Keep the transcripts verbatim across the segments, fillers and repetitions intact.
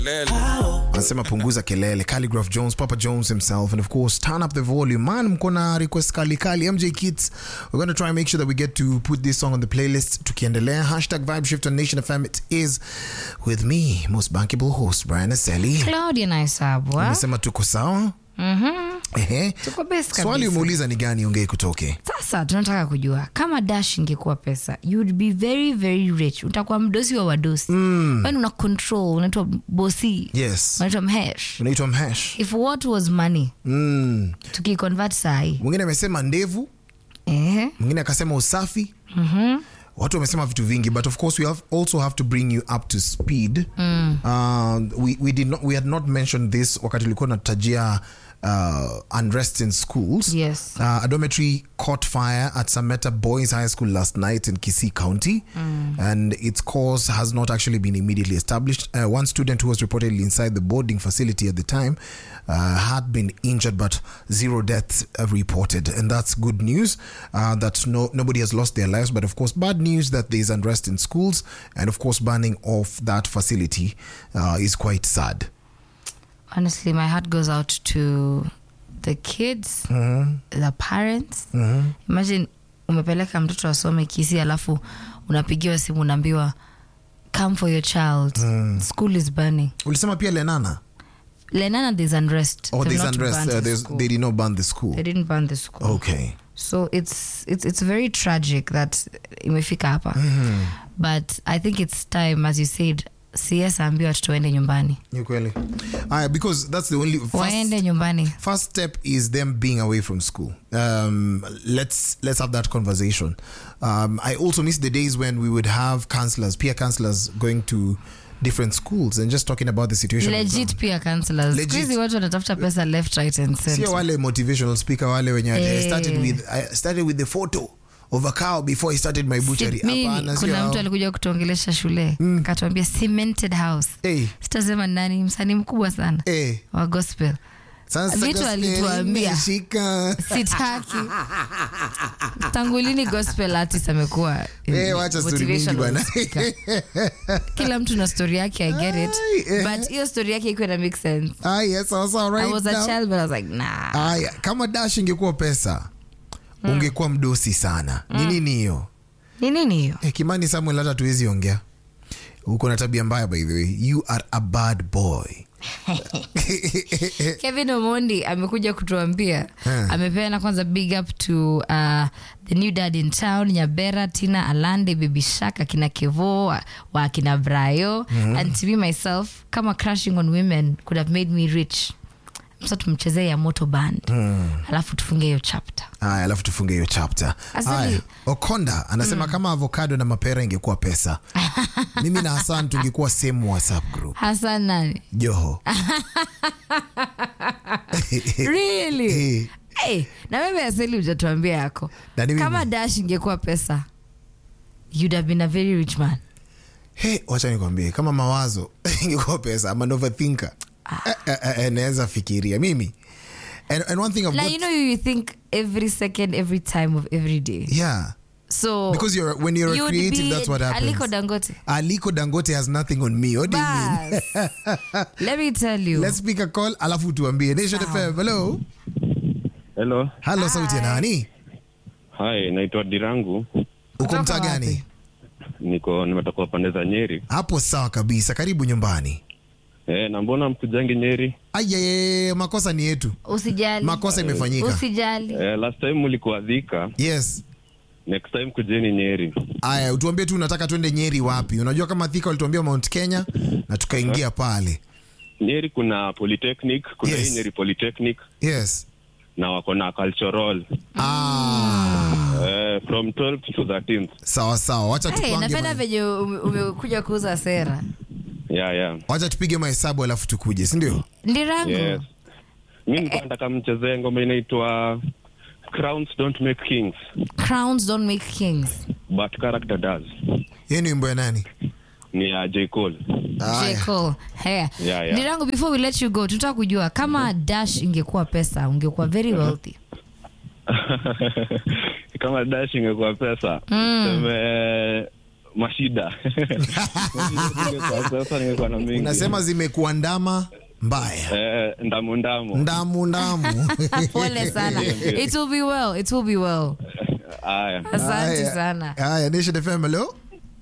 Anasema punguza kelele. Calligraph Jones, Papa Jones himself, and of course turn up the volume. Man, mkona request kali kali. M J Kids, we're going to try and make sure that we get to put this song on the playlist. Tukiendelea, hashtag Vibe Shift on Nation F M. It is with me, most bankable host Brian Aseli. Claudia Naisabwa. Anasema tuko sawa. Mhm. Ehe. Tuko best kabisa. Swali umeuliza ni gani ongee kutoke? Sasa tunataka kujua kama Dash ingekuwa pesa, you'd be very very rich. Utakuwa mdosi wa wadosi. Mm. Wewe una control, unaitwa bosi. Yes. Unaitwa mhesh. Unaitwa mhesh. If what was money? Mm. Tukiconvert sahi. Mwingine amesema ndevu. Eh. Mwingine akasema usafi. Mhm. Watu wamesema vitu vingi, but of course we have also have to bring you up to speed. Mm. Uh, we we did not we had not mentioned this wakati tulikuwa tunatajia uh, unrest in schools. Yes. Uh, a dormitory caught fire at Sameta Boys High School last night in Kisii County, mm. and its cause has not actually been immediately established. Uh, one student who was reportedly inside the boarding facility at the time uh, had been injured, but zero deaths uh, reported, and that's good news. Uh, that no nobody has lost their lives, but of course bad news that there is unrest in schools, and of course banning of that facility uh, is quite sad. Honestly, my heart goes out to the kids, mm-hmm. the parents. Mm-hmm. Imagine umepeleka mtoto asome Kisii alafu unapigiwa simu unaambiwa come for your child. Mm. School is burning. Ulisema pia Lenana? Lenana there's unrest. Oh, there's unrest. Uh, there's, they did not burn the school. They didn't burn the school. Okay. So it's it's it's very tragic that imefika hapa. Mm-hmm. But I think it's time, as you said, C S ambiwa watoto waende nyumbani. Ni kweli. Aya, because that's the only first, waende nyumbani. First step is them being away from school. Um, let's let's have that conversation. Um, I also miss the days when we would have counselors, peer counselors going to different schools and just talking about the situation. Legit peer counselors. Squeezy watu wanatafuta pesa left, right and center. Sio wale motivational speaker wale wenye hey. I started with I started with the photo of a cow before I started my butchery. Hapana, kuna mtu alikuja kutuongelesha shule mm. akatuambia cemented house. Hey. Sitasema nani, msanii mkubwa sana. Hey. Wa gospel. Vitu alituambia sitaki. Tangu lini gospel artist amekuwa hey, wacha story mingi bwana. Kila mtu na story yake, I get it. Ay, but hiyo story yake iko na make sense. Ah yes, I was all right. I was now. a child but I was like nah. Ah, kama Dash ingekuwa pesa mm. ungekuwa mdosi sana. Mm. Ni nini hiyo? Ni nini hiyo? Eh, Kimani Samuel hata tuwezi ongea. Uko na tabia mbaya by the way. You are a bad boy. Kevin Omondi amekuja kutuambia huh. amepeana kwanza big up to uh, the new dad in town, Nyabera, Tina, Alande, Baby Shaka, kina Kevo wa, wa kina Brayo, mm-hmm. and to be myself, kama crushing on women could have made me rich. Sasa tumchezee ya Moto Band. Mm. Alafu tufunge hiyo chapter. Haya, alafu tufunge hiyo chapter. Haya, Okonda anasema mm. kama avocado na mapera ingekuwa pesa. Mimi na Hassan tungekuwa same WhatsApp group. Hassan nani? Joho. Really? Hey. Hey, na wewe Aseli hujatuambia yako. Kama Dash ingekuwa pesa, you'd have been a very rich man. Hey, wacha nikwambie, kama mawazo ingekuwa pesa, I'm an overthinker. Naweza fikiria mimi. And, and one thing I've like, got, you know, you think every second, every time of every day. Yeah. So because you're when you're a creative, that's what happens. Aliko Dangote. Aliko Dangote has nothing on me. What do Bas. you mean? Let me tell you. Let's speak a call. Alafu tuambie. Nation F M. Hello. Hello. Hello, sauti ya nani? Hi, naitwa Dirangu. Uko mtaa gani? Niko nimetoka pande za Nyeri. Hapo sawa kabisa. Karibu nyumbani. Eh, na mbona mkujangi Nyeri? Aye, makosa ni yetu. Usijali. Makosa imefanyika. Usijali. Eh, last time mlikuwa Thika. Yes. Next time kujeni Nyeri. Aya, utuambie tu unataka twende Nyeri wapi? Unajua kama Thika walituambia Mount Kenya na tukaingia huh? pale. Nyeri kuna Polytechnic, kuna yes. Nyeri Polytechnic. Yes. Na wako na cultural. Ah. Eh, from twelfth to thirteenth. Sawa sawa. Wacha tupange. Hey, napenda venye umekuja kuuza sera. Yeah, yeah. Wacha tupige mahesabu alafu tukuje, si ndio? Ndirangu. Yes. Mimi nataka mchezee ngoma inaitwa Crowns Don't Make Kings. Crowns Don't Make Kings. But character does. Yeye ni wimbo ya nani? Ni ya J. Cole. J. Cole. Hey. Yeah, yeah. Ndirangu, before we let you go, tutaka kujua kama Dash ingekuwa pesa, ungekuwa very wealthy. Kama Dash ingekuwa pesa, mm. Seme mashida. Sasa ningekuwa na mengi. Unasema zimekuandama mbaya. Eh, ndamu ndamu. Ndamu ndamu. Pole sana. It will be well. It will be well. Aya. Asante sana. Haya, Nation F M, hello.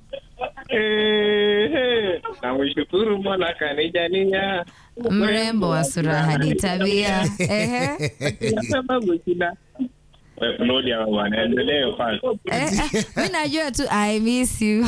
Eh, eh. Na mshukuru Mola kanijalia Mrembo wa sura hadi tabia. Ehe. sababu kila Lodi ya bwana endelee fast. Eh, mimi najua tu I miss you.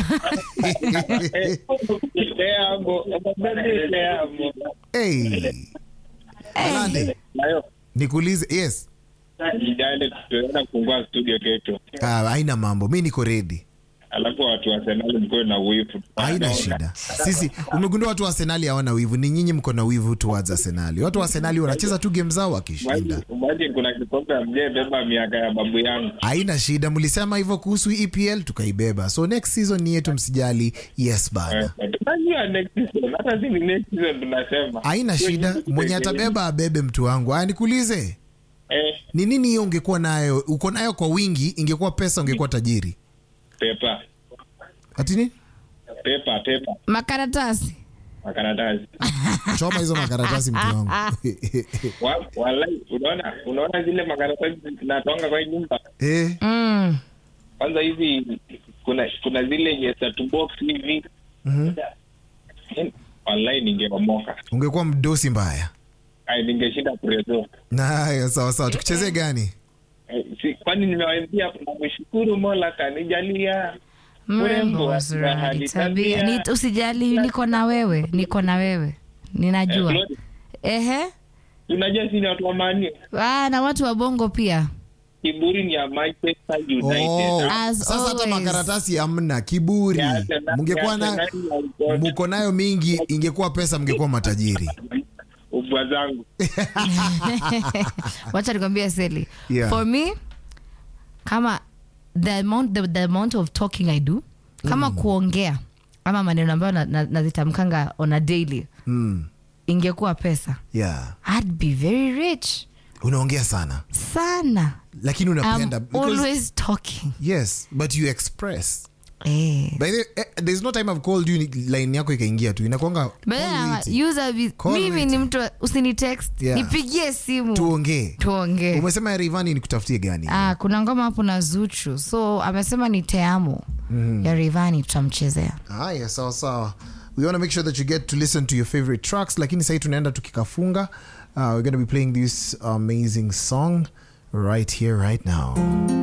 Leamo, leamo. Hey. Alande. Nayo. Nikuulize, yes. Nijale tunaenda kufungua studio kesho. Ah, haina mambo. Mimi niko ready. Alafu watu wa Arsenal mko na wivu. Haina shida. Sisi umegundua watu wa Arsenal hawana wivu, ni nyinyi mko na wivu towards Arsenal. Watu wa Arsenal wanacheza tu game zao wakishinda. Umaje kuna kikombe mje beba miaka ya babu yangu. Haina shida, mlisema hivyo kuhusu E P L tukaibeba. So next season ni yetu, msijali. Yes bana. Tunajua next season. Hata si next season tunasema. Haina shida, mwenye atabeba abebe mtu wangu. Haya nikuulize. Eh, Ni nini hiyo ungekuwa nayo? Uko nayo kwa wingi, ingekuwa pesa ungekuwa tajiri. pepa. Ati nini? Pepa, pepa. Makaratasi. Makaratasi. Choma hizo makaratasi mtu wangu. Wa- Wallahi unaona unaona zile makaratasi zinatonga kwa nyumba. Eh. Mm. Kwanza hizi kuna kuna zile yenye set box hivi. Mhm. Wallahi ningeomoka. Ungekuwa mdosi mbaya. Ai ningeshinda prezo. Na sawa sawa, tukuchezee gani? Eh, si kwani nimewaambia namshukuru Mola kanijalia. Mrembo wa sura hadi tabia. Ni usijali, niko na wewe, niko na wewe. Ninajua. Eh, Ehe. Unajua sisi ni watu wa mani. Ah, na watu wa Bongo pia. Kiburi ni ya Manchester United. Oh, As sasa hata always. makaratasi hamna, kiburi. Ya Arsenal- Mngekuwa ya na Arsenal ya Uganda. mko nayo mingi, ingekuwa pesa, mngekuwa matajiri. Ubwa zangu. Wacha nikwambie Seli. Yeah. For me, kama the amount the, the amount of talking I do, kama mm. kuongea ama maneno ambayo nazitamkanga na, na on a daily Mm. ingekuwa pesa, Yeah. I'd be very rich. Unaongea sana. Sana. Lakini unapenda I'm because- always talking. yes, but you express. Eh. By the way, eh, there's no time I've called you line yako ikaingia tu. Inakuanga But call user be, Call mimi waiting. ni mtu usini text, Yeah. nipigie simu. tuongee. Tuongee. Umesema ya Rayvanny nikutafutie gani? Ah, kuna ngoma hapo na Zuchu. So amesema ni Teamo. Mm. Ya Rayvanny tutamchezea. Haya, sawa sawa. We want to make sure that you get to listen to your favorite tracks, lakini sasa tunaenda tukikafunga. Uh, we're going to be playing this amazing song right here right now.